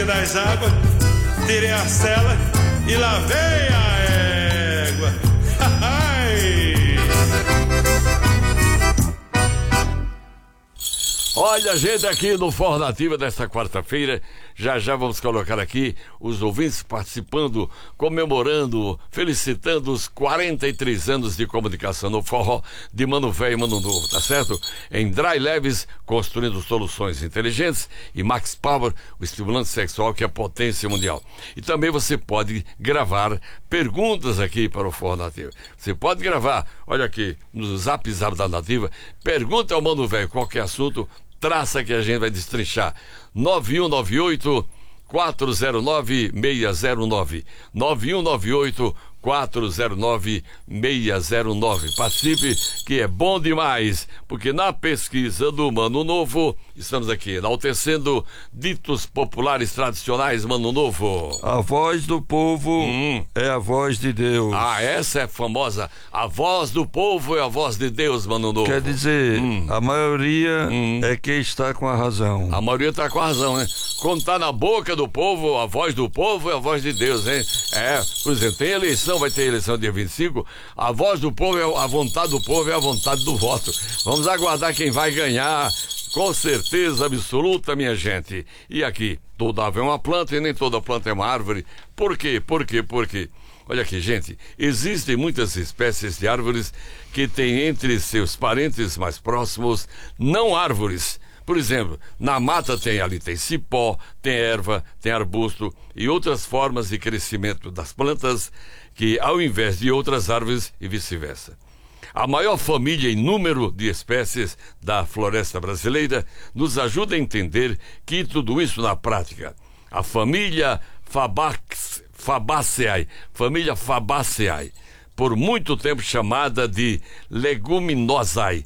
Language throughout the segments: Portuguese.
das águas, tirei a cela e lavei a égua. Olha, gente, aqui no Forró Nativa desta quarta-feira, já vamos colocar aqui os ouvintes participando, comemorando, felicitando os 43 anos de comunicação no forró de Mano Velho e Mano Novo, tá certo? Em Dry Leves, construindo soluções inteligentes, e Max Power, o estimulante sexual que é potência mundial. E também você pode gravar perguntas aqui para o Forró Nativa. Você pode gravar, olha aqui, no Zap da Nativa, pergunta ao Mano Velho qualquer assunto, traça que a gente vai destrinchar. 9198 409 609 9198 409 609. Participe, que é bom demais, porque na pesquisa do Mano Novo estamos aqui enaltecendo ditos populares tradicionais. Mano Novo, a voz do povo é a voz de Deus. Ah, essa é famosa. A voz do povo é a voz de Deus, Mano Novo. Quer dizer, a maioria é quem está com a razão. A maioria está com a razão, né? Quando tá na boca do povo, a voz do povo é a voz de Deus, hein? Por exemplo, tem eleição, vai ter eleição dia 25, a voz do povo, a vontade do povo é a vontade do voto. Vamos aguardar quem vai ganhar, com certeza absoluta, minha gente. E aqui, toda árvore é uma planta e nem toda planta é uma árvore. Por quê? Por quê? Por quê? Olha aqui, gente, existem muitas espécies de árvores que têm entre seus parentes mais próximos não árvores. Por exemplo, na mata tem cipó, tem erva, tem arbusto e outras formas de crescimento das plantas que, ao invés de outras árvores, e vice-versa. A maior família em número de espécies da floresta brasileira nos ajuda a entender que tudo isso na prática. A família Fabaceae, por muito tempo chamada de Leguminosae,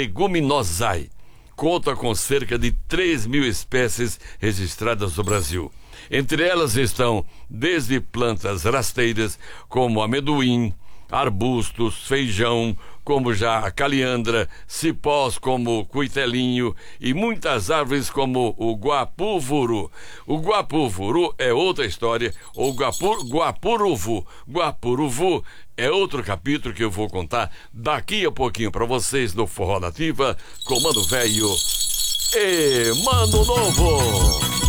conta com cerca de 3.000 espécies registradas no Brasil. Entre elas estão desde plantas rasteiras, como amendoim, arbustos, feijão, como já a caliandra, cipós como o cuitelinho e muitas árvores como o guapuvuru. O guapuvuru é outra história, ou guapuruvu. Guapuruvu é outro capítulo que eu vou contar daqui a pouquinho para vocês no Forró Nativa com Mano Velho e Mano Novo.